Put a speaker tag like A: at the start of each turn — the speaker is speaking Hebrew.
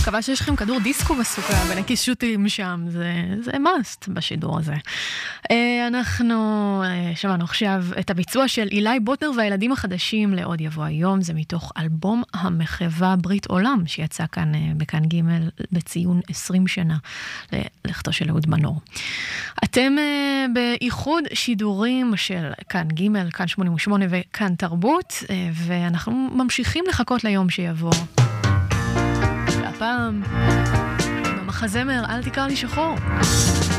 A: מקווה שיש לכם כדור דיסקו בסוכה ונקיס שוטים שם, זה must בשידור הזה. אנחנו שמענו עכשיו את הביצוע של אילי בוטנר והילדים החדשים לעוד יבוא היום, זה מתוך אלבום המחווה ברית עולם שיצא כאן בכאן ג' בציון 20 שנה ללכתו של אהוד מנור. אתם באיחוד שידורים של כאן ג', כאן 88 וכאן תרבות, ואנחנו ממשיכים לחכות ליום שיבוא. והפעם, במחזמר אל תקרא לי שחור.